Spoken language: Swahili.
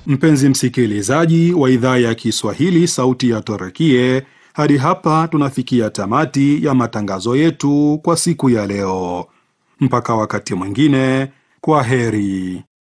Mpenzi msikilizaji wa idhaa ya Kiswahili sauti ya Turkie, hadi hapa tunafikia tamati ya matangazo yetu kwa siku ya leo. Mpaka wakati mwingine, kwa heri.